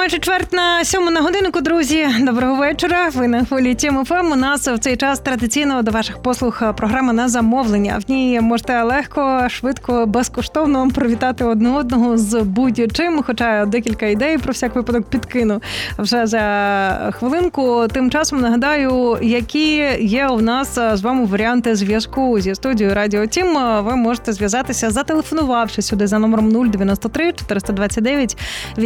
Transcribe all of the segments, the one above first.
Майже чверть на 7 на годинку, друзі. Доброго вечора. Ви на хвилі Тім ФМ. У нас в цей час традиційно до ваших послуг програма на замовлення. В ній можете легко, швидко, безкоштовно привітати одне одного з будь-чим. Хоча декілька ідей про всяк випадок підкину вже за хвилинку. Тим часом нагадаю, які є у нас з вами варіанти зв'язку зі студією Радіо Тім. Ви можете зв'язатися, зателефонувавши сюди за номером 093 429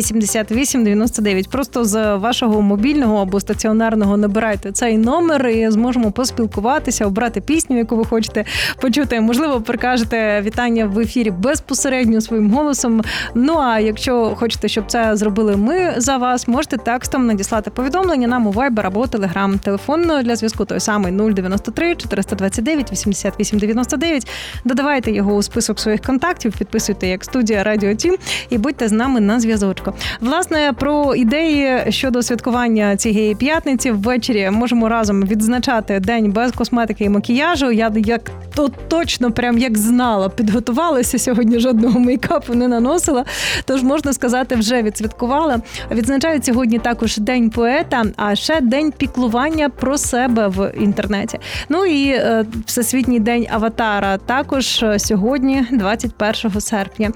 88 99. Просто з вашого мобільного або стаціонарного набирайте цей номер і зможемо поспілкуватися, обрати пісню, яку ви хочете почути. Можливо, прикажете вітання в ефірі безпосередньо своїм голосом. Ну, а якщо хочете, щоб це зробили ми за вас, можете текстом надіслати повідомлення нам у Viber або Telegram. Телефон для зв'язку той самий 093 429 88 99. Додавайте його у список своїх контактів, підписуйте як студія Радіо Тім і будьте з нами на зв'язочку. Власне, про ідеї щодо святкування цієї п'ятниці ввечері можемо разом відзначати день без косметики і макіяжу. Я як то точно прям як знала, підготувалася сьогодні, жодного мейкапу не наносила, тож можна сказати, вже відсвяткувала. Відзначають сьогодні також День поета, а ще День піклування про себе в інтернеті. Ну і Всесвітній день аватара також сьогодні, 21 серпня.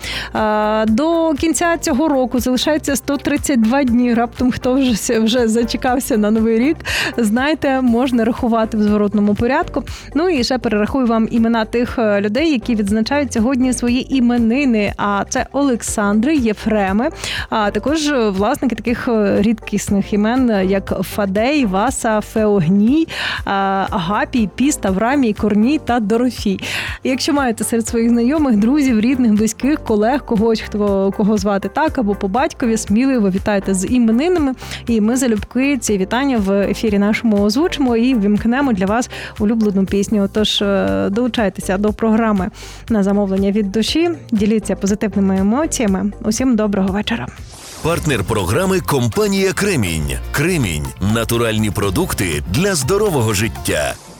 До кінця цього року залишається 132 дні. Раптом хто вже зачекався на Новий рік, знаєте, можна рахувати в зворотному порядку. Ну і ще перерахую вам імена тих людей, які відзначають сьогодні свої іменини. А це Олександри, Єфреми, а також власники таких рідкісних імен, як Фадей, Васа, Феогній, Агапій, Піст, Аврамій, Корній та Дорофій. Якщо маєте серед своїх знайомих, друзів, рідних, близьких, колег, когось, кого звати так, або по батькові, сміливо вітайте з іменинами. І ми залюбки ці вітання в ефірі нашому озвучимо і вімкнемо для вас улюблену пісню. Тож долучайтеся до програми на замовлення від душі, діліться позитивними емоціями. Усім доброго вечора. Партнер програми – компанія «Кремінь». «Кремінь» – натуральні продукти для здорового життя.